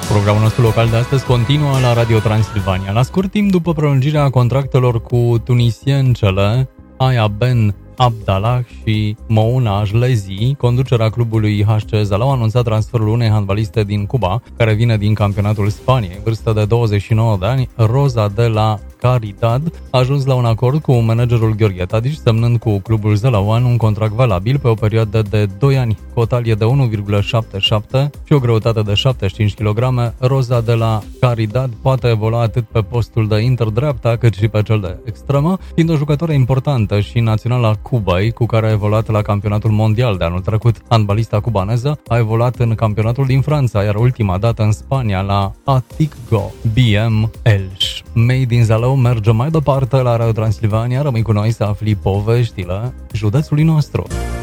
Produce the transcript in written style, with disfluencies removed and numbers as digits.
Programul nostru local de astăzi continuă la Radio Transilvania. La scurt timp după prelungirea contractelor cu tunisiencele Aya Ben Abdallah și Mouna Jlezi, conducerea clubului HC Zalău a anunțat transferul unei handbaliste din Cuba, care vine din campionatul Spaniei. Vârstă de 29 de ani, Rosa de la Caridad a ajuns la un acord cu managerul Gheorghe Tadic, semnând cu clubul zălăuan un contract valabil pe o perioadă de 2 ani, cu o talie de 1,77 și o greutate de 75 kg. Rosa de la Caridad poate evolua atât pe postul de interdreapta, cât și pe cel de extremă, fiind o jucătoare importantă și națională a Cubei, cu care a evoluat la campionatul mondial de anul trecut. Handbalista cubaneză a evoluat în campionatul din Franța, iar ultima dată în Spania la Aticgo BM Elș. Made din Zalău merge mai departe la Radio Transilvania. Rămâi cu noi să afli poveștile județului nostru.